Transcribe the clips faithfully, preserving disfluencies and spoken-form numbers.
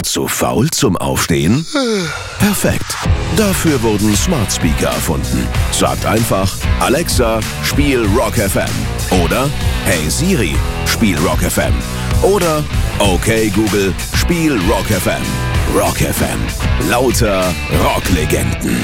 Zu faul zum Aufstehen? Perfekt. Dafür wurden Smart Speaker erfunden. Sagt einfach, Alexa, spiel Rock F M. Oder, hey Siri, spiel Rock F M. Oder, okay Google, spiel Rock F M. Rock F M. Lauter Rocklegenden.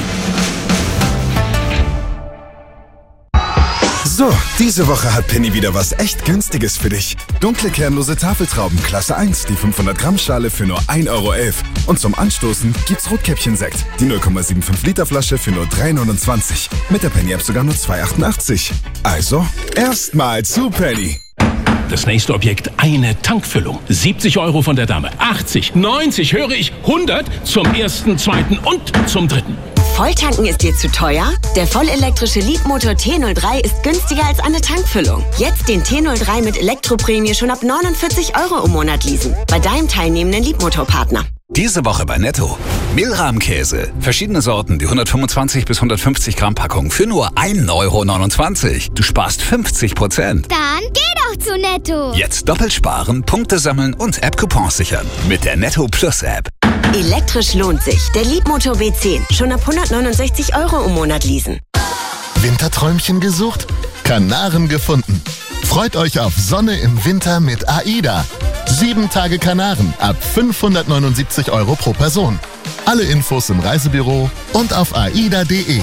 So, diese Woche hat Penny wieder was echt Günstiges für dich. Dunkle kernlose Tafeltrauben Klasse eins, die fünfhundert Gramm Schale für nur ein Euro elf. Und zum Anstoßen gibt's Rotkäppchensekt, die null Komma fünfundsiebzig Liter Flasche für nur drei neunundzwanzig. Mit der Penny App sogar nur zwei achtundachtzig. Also, erstmal zu Penny. Das nächste Objekt, eine Tankfüllung. siebzig Euro von der Dame. achtzig, neunzig, höre ich, hundert zum ersten, zweiten und zum dritten. Volltanken ist dir zu teuer? Der vollelektrische Leapmotor T null drei ist günstiger als eine Tankfüllung. Jetzt den T null drei mit Elektroprämie schon ab neunundvierzig Euro im Monat leasen. Bei deinem teilnehmenden Leapmotor-Partner. Diese Woche bei Netto. Mehlrahmkäse. Verschiedene Sorten, die hundertfünfundzwanzig bis hundertfünfzig Gramm Packung für nur ein Euro neunundzwanzig. Du sparst fünfzig Prozent. Dann geh doch zu Netto. Jetzt doppelt sparen, Punkte sammeln und App-Coupons sichern. Mit der Netto Plus App. Elektrisch lohnt sich. Der Leapmotor B zehn. Schon ab hundertneunundsechzig Euro im Monat leasen. Winterträumchen gesucht? Kanaren gefunden. Freut euch auf Sonne im Winter mit AIDA. Sieben Tage Kanaren ab fünfhundertneunundsiebzig Euro pro Person. Alle Infos im Reisebüro und auf aida punkt de.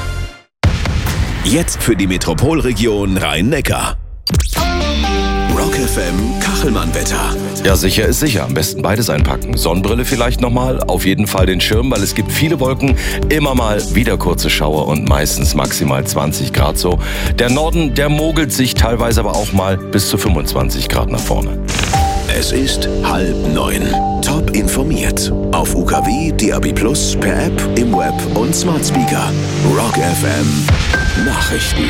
Jetzt für die Metropolregion Rhein-Neckar. Rock F M Kachelmann-Wetter. Ja, sicher ist sicher. Am besten beides einpacken. Sonnenbrille vielleicht nochmal, auf jeden Fall den Schirm, weil es gibt viele Wolken, immer mal wieder kurze Schauer und meistens maximal zwanzig Grad so. Der Norden, der mogelt sich teilweise aber auch mal bis zu fünfundzwanzig Grad nach vorne. Es ist halb neun. Top informiert. Auf U K W, D A B Plus, per App, im Web und Smart Speaker. Rock F M Nachrichten.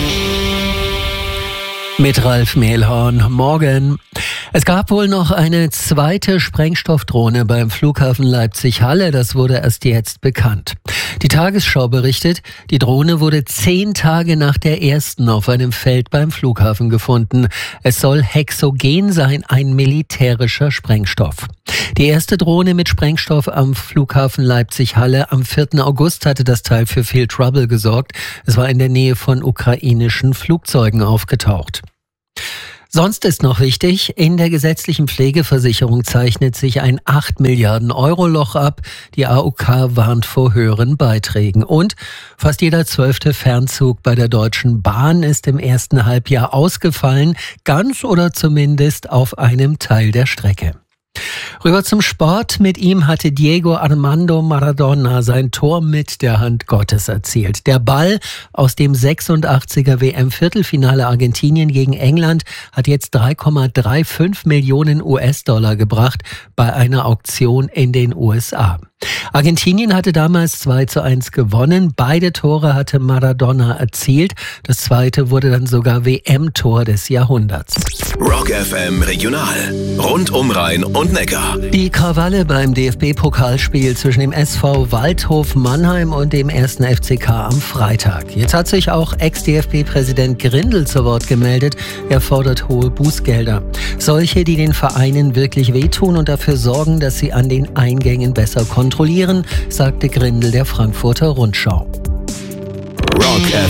Mit Ralf Mehlhorn. Morgen. Es gab wohl noch eine zweite Sprengstoffdrohne beim Flughafen Leipzig-Halle. Das wurde erst jetzt bekannt. Die Tagesschau berichtet, die Drohne wurde zehn Tage nach der ersten auf einem Feld beim Flughafen gefunden. Es soll Hexogen sein, ein militärischer Sprengstoff. Die erste Drohne mit Sprengstoff am Flughafen Leipzig-Halle am vierten August hatte das Teil für viel Trouble gesorgt. Es war in der Nähe von ukrainischen Flugzeugen aufgetaucht. Sonst ist noch wichtig, in der gesetzlichen Pflegeversicherung zeichnet sich ein acht Milliarden Euro Loch ab. Die A O K warnt vor höheren Beiträgen. Und fast jeder zwölfte Fernzug bei der Deutschen Bahn ist im ersten Halbjahr ausgefallen, ganz oder zumindest auf einem Teil der Strecke. Rüber zum Sport. Mit ihm hatte Diego Armando Maradona sein Tor mit der Hand Gottes erzielt. Der Ball aus dem sechsundachtziger W M-Viertelfinale Argentinien gegen England hat jetzt drei Komma fünfunddreißig Millionen U S-Dollar gebracht bei einer Auktion in den U S A. Argentinien hatte damals zwei zu eins gewonnen. Beide Tore hatte Maradona erzielt. Das zweite wurde dann sogar W M-Tor des Jahrhunderts. Rock F M Regional. Rund um Rhein und Neckar. Die Krawalle beim D F B-Pokalspiel zwischen dem S V Waldhof Mannheim und dem ersten F C K am Freitag. Jetzt hat sich auch Ex-D F B-Präsident Grindel zu Wort gemeldet. Er fordert hohe Bußgelder. Solche, die den Vereinen wirklich wehtun und dafür sorgen, dass sie an den Eingängen besser kontrollieren, sagte Grindel der Frankfurter Rundschau. Rock F M